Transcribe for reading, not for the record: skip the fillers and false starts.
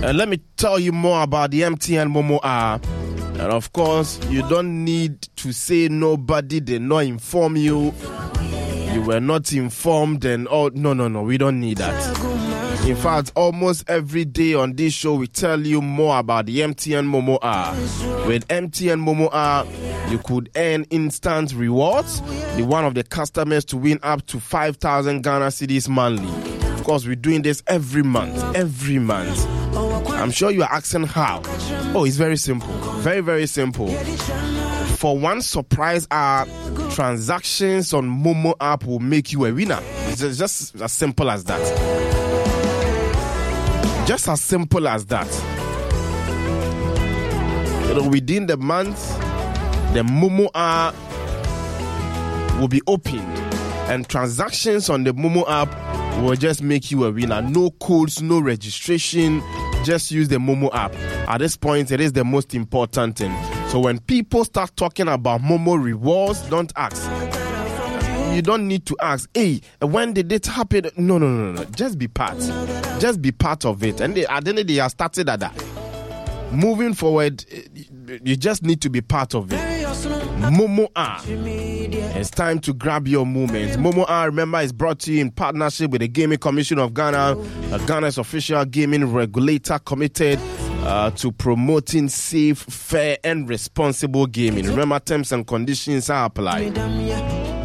And let me tell you more about the MTN Momo app. And of course, you don't need to say nobody did not inform you. You were not informed and no, we don't need that. In fact, almost every day on this show, we tell you more about the MTN Momo app. With MTN Momo app, you could earn instant rewards. Be one of the customers to win up to 5,000 Ghana cedis monthly. Of course, we're doing this every month. I'm sure you are asking how. Oh, it's very simple. Very, very simple. For one surprise hour, transactions on Momo app will make you a winner. It's just as simple as that. Just as simple as that. Within the month, the Momo app will be opened, and transactions on the Momo app will just make you a winner. No codes, no registration. Just use the Momo app. At this point, it is the most important thing. So when people start talking about Momo rewards, don't ask. You don't need to ask, hey, when did it happen? No. Just be part. Just be part of it. And at the end of the day, have started at that. Moving forward, you just need to be part of it. Momo app. It's time to grab your moment. Momo app, remember, is brought to you in partnership with the Gaming Commission of Ghana, Ghana's official gaming regulator committed to promoting safe, fair, and responsible gaming. Remember, terms and conditions are applied.